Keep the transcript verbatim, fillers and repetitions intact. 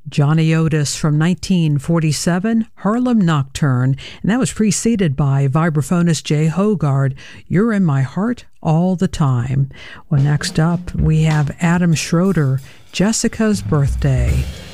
Johnny Otis from nineteen forty-seven, Harlem Nocturne, and that was preceded by vibraphonist Jay Hogard, You're in My Heart All the Time. Well, next up, we have Adam Schroeder, Jessica's Birthday.